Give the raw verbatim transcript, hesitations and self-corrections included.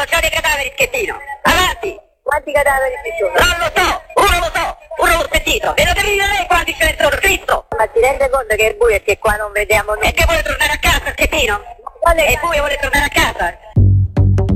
sono già dei cadaveri, Schettino. Avanti. Quanti cadaveri ci sono? Non lo so, uno lo so, uno l'ho sentito. E lo devi dire lei quanti ce ne sono, Cristo. Ma ti rende conto che è buio e che qua non vediamo E niente? che vuole tornare a casa, Schettino? Quale E poi vuole tornare a casa.